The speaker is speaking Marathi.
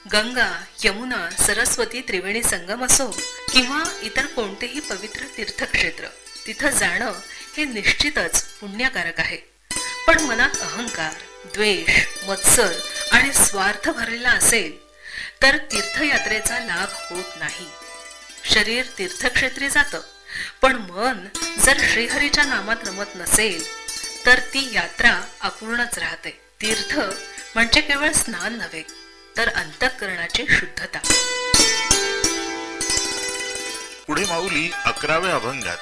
गंगा, यमुना, सरस्वती त्रिवेणी संगम असो किंवा इतर कोणतेही पवित्र तीर्थक्षेत्र, तिथं जाणं हे निश्चितच पुण्यकारक आहे. पण मनात अहंकार, द्वेष, मत्सर आणि स्वार्थ भरलेला असेल तर तीर्थयात्रेचा लाभ होत नाही. शरीर तीर्थक्षेत्री जातं, पण मन जर श्रीहरीच्या नामात रमत नसेल तर ती यात्रा अपूर्णच राहते. तीर्थ म्हणजे केवळ स्नान नव्हे, तर अंतःकरणाची शुद्धता. पुढे माऊली 11व्या अभंगात